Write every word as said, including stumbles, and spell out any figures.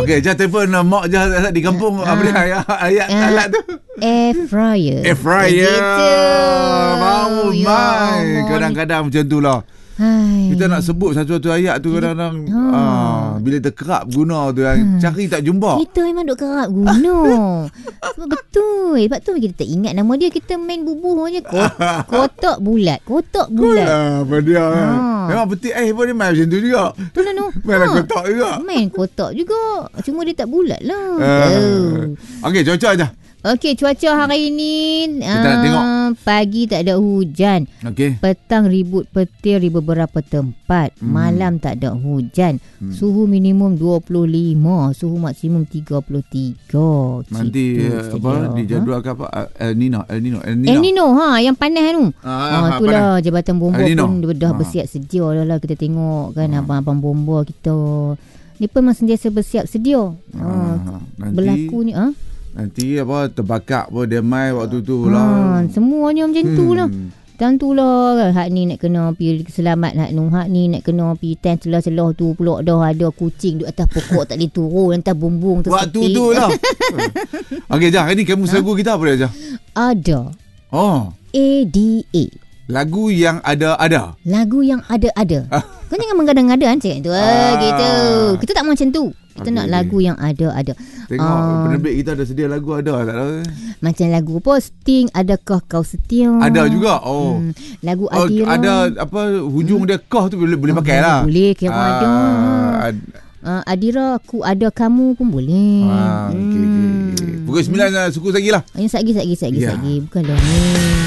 Okey, jangan telefon uh, mak je di kampung. Uh, apa dia ayat, ayat uh, alat tu? Air fryer. Air fryer. Gitu. Mau Ya mai. Allah. Kadang-kadang macam tu lah. Hai. Kita nak sebut satu-satu ayat tu kadang-kadang Ha. ah, bila terkerap guna tu Hmm. cari tak jumpa. Kita memang duk kerap guna. Sebab betul. Sebab tu kita tak ingat nama dia. Kita main bubuh je. Kot- Kotak bulat. Kotak bulat. Apa dia? Ha. Memang betul eh pun dia main macam tu juga. Betul lah no. Main ha. kotak juga. Main kotak juga. Cuma dia tak bulat lah. Uh, Oh. Okey, cuaca aja. Okey, cuaca hari ni Kita nak tengok. pagi tak ada hujan. Okey. Petang ribut petir di beberapa tempat. Hmm. Malam tak ada hujan. Hmm. Suhu minimum dua puluh lima, suhu maksimum tiga puluh tiga. Nanti Gitu, uh, apa saja. dijadualkan apa El Nino, El Nino, El Nino. El Nino ha, yang panas tu. Ah, Ha, ah, itulah Jabatan Bomba El Nino. pun dah Ah. bersiap sedia dah lah. Kita tengok kan Ah. abang-abang bomba kita. Ni pun memang sentiasa bersiap sedia. Ha, Ah, nanti berlakunya ha? nanti apa terbakar pun dia mai waktu tu Ha, lah. semuanya macam tu lah. Hmm. Dan tu lah hak ni nak kena pergi selamat hak nu, hak ni nak kena pergi tan celah-celah tu pula dah ada kucing duduk atas pokok tak boleh turun, atas bumbung Waktu tersepit. tu lah. Okey, Jah, hari ni kamu lagu kita apa dia, Jah? Ada Oh, A D A. lagu yang ada-ada. Lagu yang ada-ada. Kau jangan mengada-ngada kan cakap tu. Ah, Ah. gitu. Kita tak mau macam tu. Kita Okey, nak okey. lagu yang ada-ada. Tengok Ah. penerbit kita ada sedia lagu ada tak tahu. Macam lagu apa? Sting, Adakah Kau Setia? Ada juga. Oh. Hmm. Lagu Oh, Adira. ada apa hujung dia kah tu boleh boleh Oh, pakai lah. Boleh, kira Ah, ada. ad- Uh, Adira, Aku Ada Kamu pun boleh. Ah, okey okey. Pukul sembilan suku lagi lah. Yang sat lagi, sat lagi, sat lagi, Ya. sat lagi. Bukanlah ni.